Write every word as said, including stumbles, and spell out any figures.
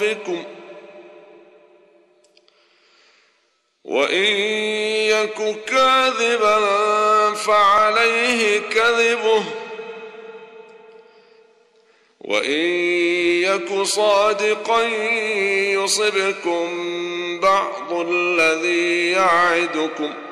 ربكم وإن يك كاذبا فعليه كذبه وإن يك صادقا يصبكم بعض الذي يعدكم